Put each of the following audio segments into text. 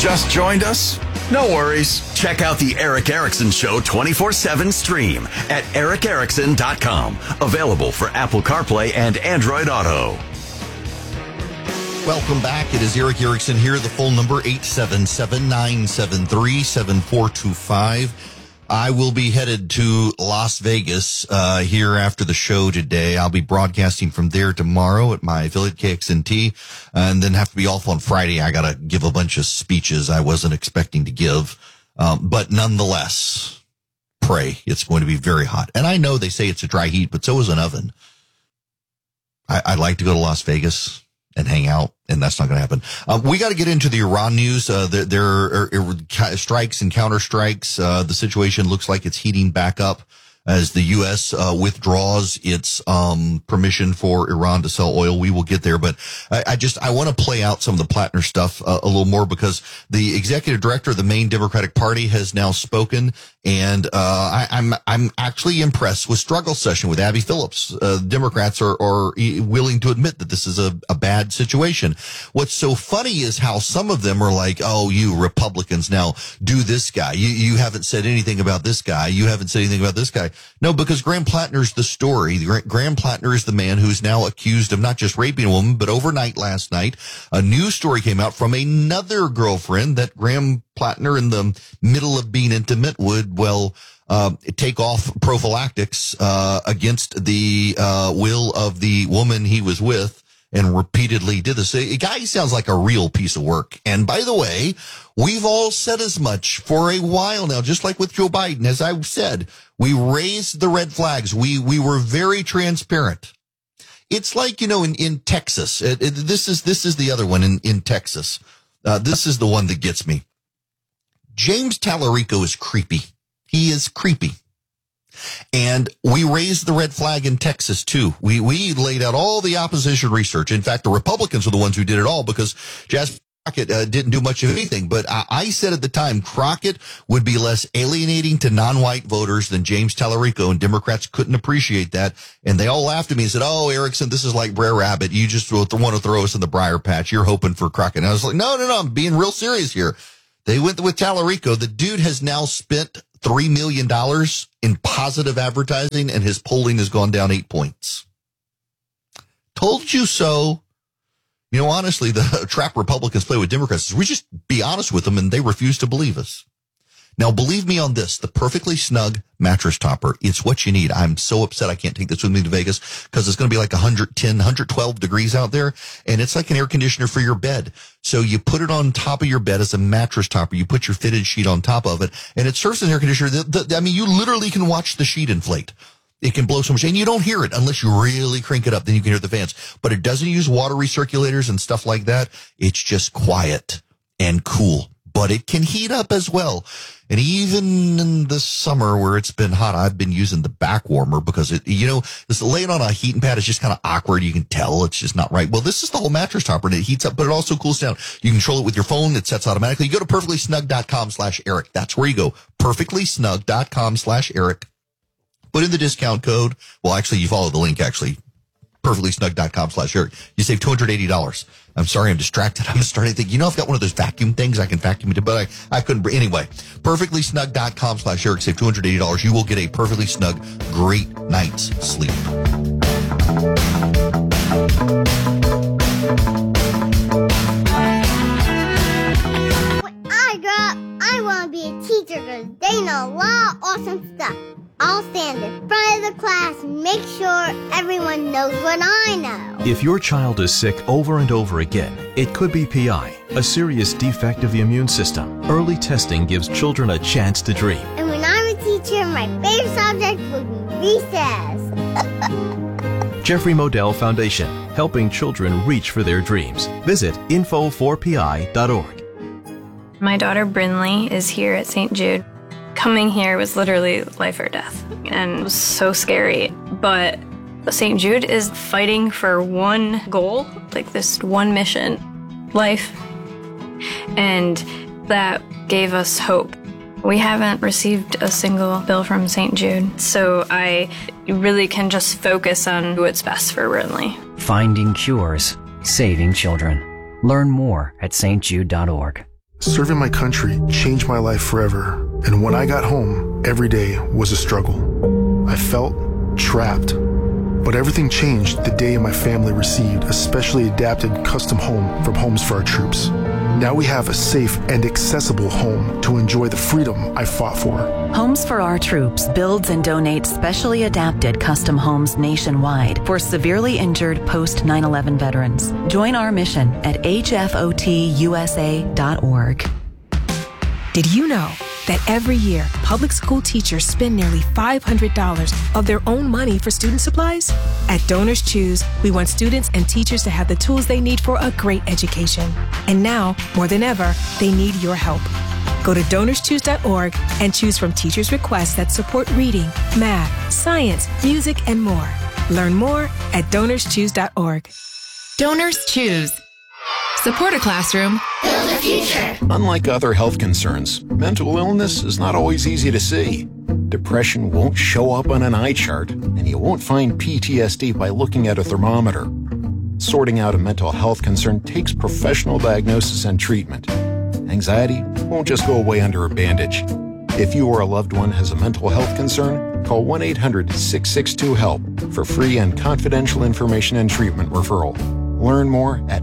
Just joined us? No worries. Check out the Eric Erickson Show 24/7 stream at ericerickson.com. Available for Apple CarPlay and Android Auto. Welcome back. It is Eric Erickson here. The phone number 877-973-7425. I will be headed to Las Vegas here after the show today. I'll be broadcasting from there tomorrow at my affiliate KXNT, and then have to be off on Friday. I got to give a bunch of speeches I wasn't expecting to give, but nonetheless, pray. It's going to be very hot. And I know they say it's a dry heat, but so is an oven. I'd like to go to Las Vegas and hang out, and that's not going to happen. We got to get into the Iran news. There are strikes and counterstrikes. The situation looks like it's heating back up as the U.S. Withdraws its permission for Iran to sell oil. We will get there, but I want to play out some of the Plattner stuff a little more, because the executive director of the main Democratic Party has now spoken, and I'm actually impressed with struggle session with Abby Phillips. Democrats are willing to admit that this is a bad situation. What's so funny is how some of them are like, "Oh, you Republicans now do this guy. You haven't said anything about this guy. You haven't said anything about this guy." No, because Graham Plattner's the story. Graham Plattner is the man who's now accused of not just raping a woman, but overnight last night, a news story came out from another girlfriend that Graham Plattner, in the middle of being intimate, would, take off prophylactics against the will of the woman he was with, and repeatedly did this. A guy sounds like a real piece of work. And by the way, we've all said as much for a while now, just like with Joe Biden. As I've said, we raised the red flags. We were very transparent. It's like, in Texas, this is the other one in Texas. This is the one that gets me. James Tallarico is creepy. He is creepy. And we raised the red flag in Texas, too. We laid out all the opposition research. In fact, the Republicans were the ones who did it all, because Jasper Crockett didn't do much of anything. But I said at the time, Crockett would be less alienating to non-white voters than James Tallarico, and Democrats couldn't appreciate that. And they all laughed at me and said, "Oh, Erickson, this is like Brer Rabbit. You just want to throw us in the briar patch. You're hoping for Crockett." And I was like, no, I'm being real serious here. They went with Tallarico. The dude has now spent $3 million in positive advertising, and his polling has gone down 8 points. Told you so. Honestly, the trap Republicans play with Democrats is we just be honest with them, and they refuse to believe us. Now, believe me on this, the Perfectly Snug mattress topper, it's what you need. I'm so upset I can't take this with me to Vegas, because it's going to be like 110, 112 degrees out there, and it's like an air conditioner for your bed. So you put it on top of your bed as a mattress topper. You put your fitted sheet on top of it, and it serves as an air conditioner. You literally can watch the sheet inflate. It can blow so much, and you don't hear it unless you really crank it up. Then you can hear the fans. But it doesn't use water recirculators and stuff like that. It's just quiet and cool. But it can heat up as well. And even in the summer where it's been hot, I've been using the back warmer, because this laying on a heating pad is just kind of awkward. You can tell it's just not right. Well, this is the whole mattress topper, and it heats up, but it also cools down. You control it with your phone. It sets automatically. You go to perfectlysnug.com/Eric. That's where you go. perfectlysnug.com/Eric. Put in the discount code. Well, actually, you follow the link, actually. perfectlysnug.com/Eric. You save $280. I'm sorry, I'm distracted. I'm starting to think, I've got one of those vacuum things I can vacuum it, but I couldn't. Anyway, perfectlysnug.com/Eric. Save $280. You will get a perfectly snug, great night's sleep. When I grow up, I want to be a teacher, because they know a lot of awesome stuff. I'll stand in front of the class and make sure everyone knows what I know. If your child is sick over and over again, it could be PI, a serious defect of the immune system. Early testing gives children a chance to dream. And when I'm a teacher, my favorite subject will be recess. Jeffrey Modell Foundation, helping children reach for their dreams. Visit info4pi.org. My daughter Brinley is here at St. Jude. Coming here was literally life or death, and it was so scary. But St. Jude is fighting for one goal, like this one mission, life. And that gave us hope. We haven't received a single bill from St. Jude, so I really can just focus on what's best for Brinley. Finding cures, saving children. Learn more at stjude.org. Serving my country changed my life forever, and when I got home, every day was a struggle. I felt trapped. But everything changed the day my family received a specially adapted custom home from Homes for Our Troops. Now we have a safe and accessible home to enjoy the freedom I fought for. Homes for Our Troops builds and donates specially adapted custom homes nationwide for severely injured post 9/11 veterans. Join our mission at hfotusa.org. Did you know that every year public school teachers spend nearly $500 of their own money for student supplies? At Donors Choose, we want students and teachers to have the tools they need for a great education. And now, more than ever, they need your help. Go to DonorsChoose.org and choose from teachers' requests that support reading, math, science, music, and more. Learn more at DonorsChoose.org. Donors Choose. Support a classroom. Build a future. Unlike other health concerns, mental illness is not always easy to see. Depression won't show up on an eye chart, and you won't find PTSD by looking at a thermometer. Sorting out a mental health concern takes professional diagnosis and treatment. Anxiety won't just go away under a bandage. If you or a loved one has a mental health concern, call 1-800-662-HELP for free and confidential information and treatment referral. Learn more at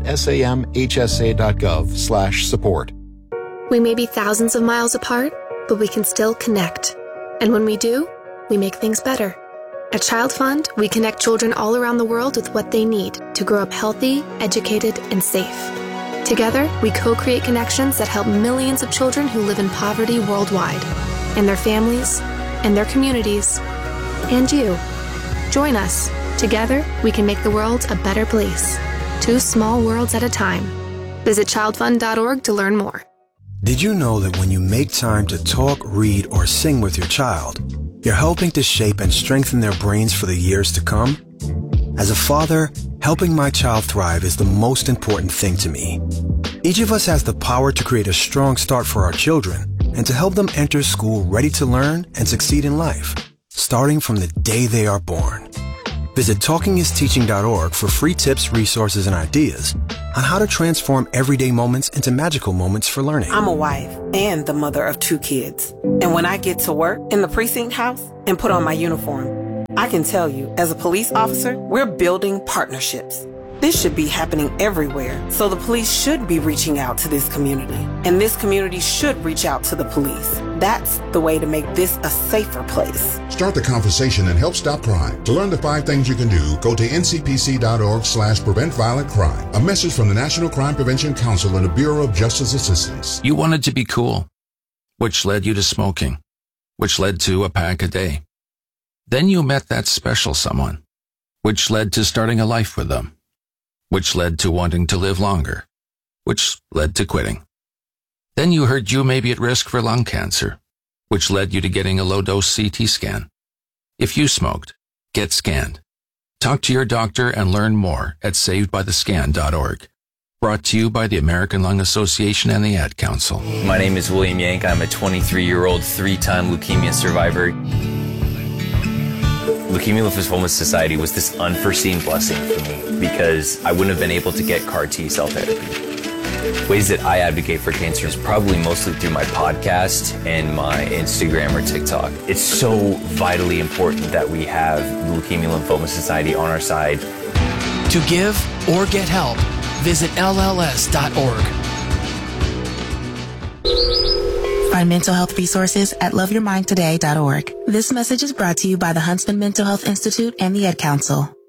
samhsa.gov/support. We may be thousands of miles apart, but we can still connect. And when we do, we make things better. At Child Fund, we connect children all around the world with what they need to grow up healthy, educated, and safe. Together, we co-create connections that help millions of children who live in poverty worldwide, and their families, and their communities, and you. Join us. Together, we can make the world a better place. 2 small worlds at a time. Visit childfund.org to learn more. Did you know that when you make time to talk, read, or sing with your child, you're helping to shape and strengthen their brains for the years to come? As a father, helping my child thrive is the most important thing to me. Each of us has the power to create a strong start for our children and to help them enter school ready to learn and succeed in life, starting from the day they are born. Visit TalkingIsTeaching.org for free tips, resources, and ideas on how to transform everyday moments into magical moments for learning. I'm a wife and the mother of 2 kids. And when I get to work in the precinct house and put on my uniform, I can tell you, as a police officer, we're building partnerships. This should be happening everywhere, so the police should be reaching out to this community, and this community should reach out to the police. That's the way to make this a safer place. Start the conversation and help stop crime. To learn the 5 things you can do, go to ncpc.org/prevent violent crime. A message from the National Crime Prevention Council and the Bureau of Justice Assistance. You wanted to be cool, which led you to smoking, which led to a pack a day. Then you met that special someone, which led to starting a life with them, which led to wanting to live longer, which led to quitting. Then you heard you may be at risk for lung cancer, which led you to getting a low-dose CT scan. If you smoked, get scanned. Talk to your doctor and learn more at savedbythescan.org. Brought to you by the American Lung Association and the Ad Council. My name is William Yank. I'm a 23-year-old 3-time leukemia survivor. Leukemia Lymphoma Society was this unforeseen blessing for me because I wouldn't have been able to get CAR T cell therapy. Ways that I advocate for cancer is probably mostly through my podcast and my Instagram or TikTok. It's so vitally important that we have the Leukemia Lymphoma Society on our side. To give or get help, visit LLS.org. Find mental health resources at loveyourmindtoday.org. This message is brought to you by the Huntsman Mental Health Institute and the Ad Council.